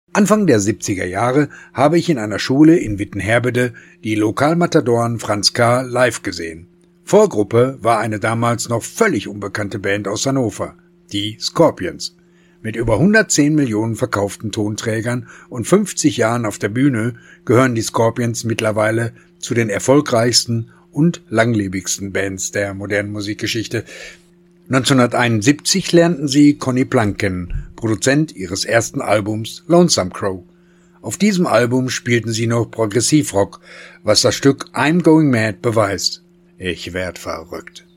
Anfang der 70er Jahre habe ich in einer Schule in Wittenherbede die Lokalmatadoren Franz K. live gesehen. Vorgruppe war eine damals noch völlig unbekannte Band aus Hannover, die Scorpions. Mit über 110 Millionen verkauften Tonträgern und 50 Jahren auf der Bühne gehören die Scorpions mittlerweile zu den erfolgreichsten und langlebigsten Bands der modernen Musikgeschichte. 1971 lernten sie Conny Plank kennen, Produzent ihres ersten Albums Lonesome Crow. Auf diesem Album spielten sie noch Progressivrock, was das Stück I'm Going Mad beweist. Ich werd verrückt.